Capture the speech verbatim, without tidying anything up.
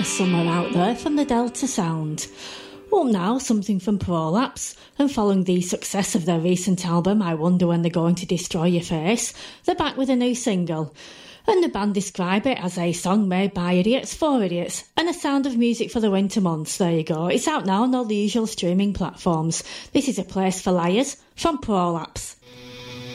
was Somewhere Out There from the Delta Sound. Up now, something from Prolapse, and following the success of their recent album I Wonder When They're Going to Destroy Your Face, they're back with a new single. And the band describe it as a song made by idiots for idiots, and a sound of music for the winter months. There you go. It's out now on all the usual streaming platforms. This is A Place for Liars from Prolapse.